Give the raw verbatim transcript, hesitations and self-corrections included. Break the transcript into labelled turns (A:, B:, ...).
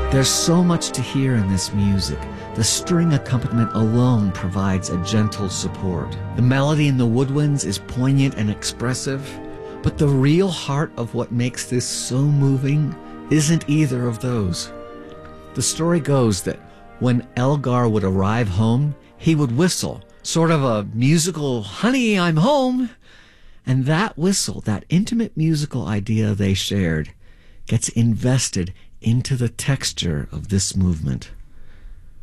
A: There's so much to hear in this music. The string accompaniment alone provides a gentle support. The melody in the woodwinds is poignant and expressive, but the real heart of what makes this so moving isn't either of those. The story goes that when Elgar would arrive home, he would whistle, sort of a musical, "Honey, I'm home." And that whistle, that intimate musical idea they shared, gets invested into the texture of this movement.